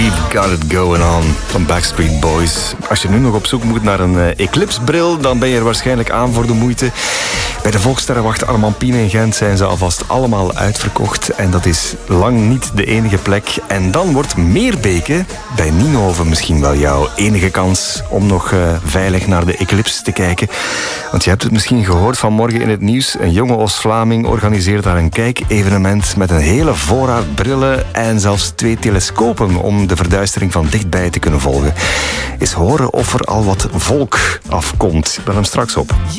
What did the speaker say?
We've Got It Going On van Backstreet Boys. Als je nu nog op zoek moet naar een Eclipse-bril, dan ben je er waarschijnlijk aan voor de moeite. Bij de Volkssterrenwacht Armand Pien in Gent zijn ze alvast allemaal uitverkocht. En dat is lang niet de enige plek. En dan wordt Meerbeke bij Nienhoven misschien wel jouw enige kans om nog veilig naar de Eclipse te kijken. Want je hebt het misschien gehoord vanmorgen in het nieuws. Een jonge Oost-Vlaming organiseert daar een kijkevenement met een hele voorraad brillen en zelfs 2 telescopen om de verduistering van dichtbij te kunnen volgen. Eens horen of er al wat volk afkomt. Ik bel hem straks op.